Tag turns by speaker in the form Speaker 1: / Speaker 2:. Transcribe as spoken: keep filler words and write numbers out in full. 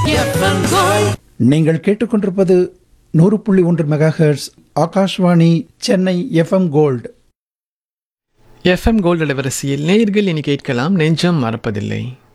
Speaker 1: FM gold.
Speaker 2: நீங்கள் கேட்டுக்கொண்டிருப்பது நூறு புள்ளி ஒன்று mega hertz Akashvani Chennai FM gold.
Speaker 3: FM gold அலைவரிசையில் நேயர்கள் இனி கேட்கலாம் நெஞ்சம் மறப்பதில்லை.